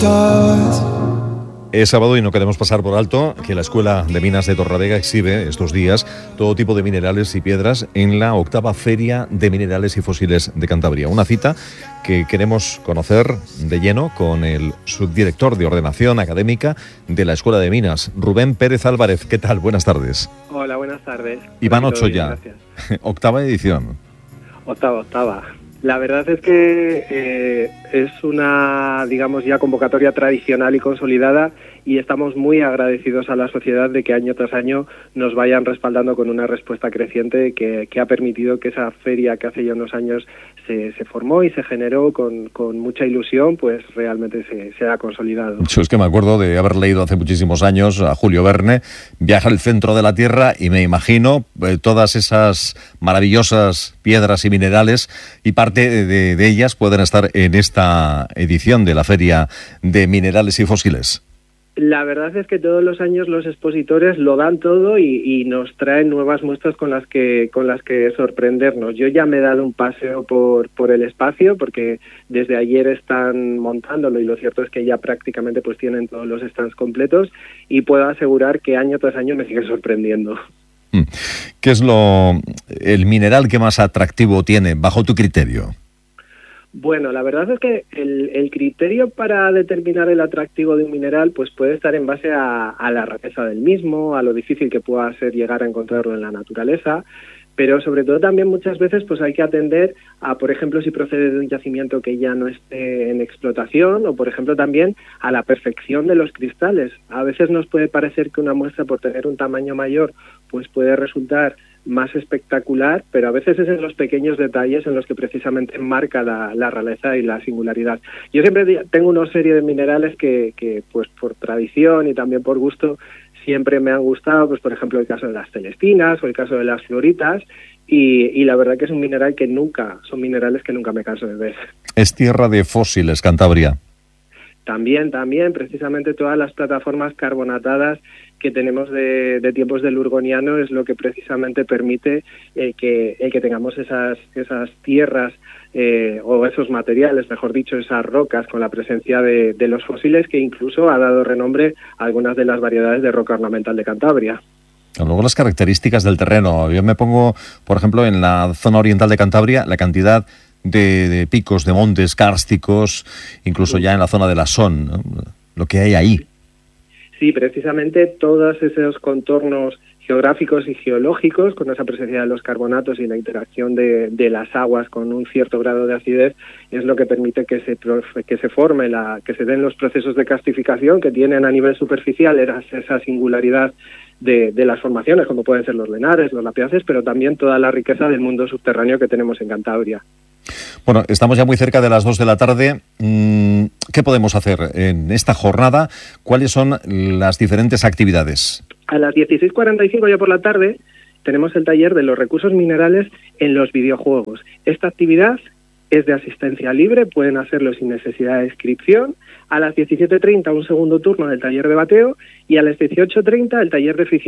Es sábado y no queremos pasar por alto que la Escuela de Minas de Torrelavega exhibe estos días todo tipo de minerales y piedras en la 8ª Feria de Minerales y Fósiles de Cantabria. Una cita que queremos conocer de lleno con el subdirector de Ordenación Académica de la Escuela de Minas, Rubén Pérez Álvarez. ¿Qué tal? Buenas tardes. Hola, buenas tardes. Iván Ochoa, 8ª edición. Octava. La verdad es que es una, digamos, ya convocatoria tradicional y consolidada, y estamos muy agradecidos a la sociedad de que año tras año nos vayan respaldando con una respuesta creciente que ha permitido que esa feria que hace ya unos años se formó y se generó con mucha ilusión, pues realmente se ha consolidado. Yo es que me acuerdo de haber leído hace muchísimos años a Julio Verne, Viaja al centro de la Tierra, y me imagino todas esas maravillosas piedras y minerales, y parte de ellas pueden estar en esta edición de la Feria de Minerales y Fósiles. La verdad es que todos los años los expositores lo dan todo y nos traen nuevas muestras con las que sorprendernos. Yo ya me he dado un paseo por el espacio, porque desde ayer están montándolo, y lo cierto es que ya prácticamente pues tienen todos los stands completos, y puedo asegurar que año tras año me sigue sorprendiendo. ¿Qué es el mineral que más atractivo tiene bajo tu criterio? Bueno, la verdad es que el criterio para determinar el atractivo de un mineral pues puede estar en base a la rareza del mismo, a lo difícil que pueda ser llegar a encontrarlo en la naturaleza, pero sobre todo también muchas veces pues hay que atender a, por ejemplo, si procede de un yacimiento que ya no esté en explotación, o por ejemplo también a la perfección de los cristales. A veces nos puede parecer que una muestra, por tener un tamaño mayor, pues puede resultar más espectacular, pero a veces es en los pequeños detalles en los que precisamente marca la rareza y la singularidad. Yo siempre tengo una serie de minerales que pues por tradición y también por gusto siempre me han gustado, pues por ejemplo el caso de las celestinas o el caso de las fluoritas, y la verdad que es un mineral son minerales que nunca me canso de ver. Es tierra de fósiles, Cantabria. También, precisamente todas las plataformas carbonatadas que tenemos de tiempos del Urgoniano es lo que precisamente permite que tengamos esas tierras o esos materiales, mejor dicho, esas rocas con la presencia de los fósiles, que incluso ha dado renombre a algunas de las variedades de roca ornamental de Cantabria. Luego las características del terreno. Yo me pongo, por ejemplo, en la zona oriental de Cantabria, la cantidad de picos, de montes kársticos, incluso ya en la zona de la Son, ¿no? Lo que hay ahí. Sí, precisamente todos esos contornos geográficos y geológicos, con esa presencia de los carbonatos y la interacción de las aguas con un cierto grado de acidez, es lo que permite que se forme, que se den los procesos de karstificación que tienen a nivel superficial esa singularidad de las formaciones, como pueden ser los lenares, los lapiaces, pero también toda la riqueza del mundo subterráneo que tenemos en Cantabria. Bueno, estamos ya muy cerca de las 2 de la tarde. ¿Qué podemos hacer en esta jornada? ¿Cuáles son las diferentes actividades? A las 16:45 ya por la tarde tenemos el taller de los recursos minerales en los videojuegos. Esta actividad es de asistencia libre, pueden hacerlo sin necesidad de inscripción. A las 17:30 un segundo turno del taller de bateo, y a las 18:30 el taller de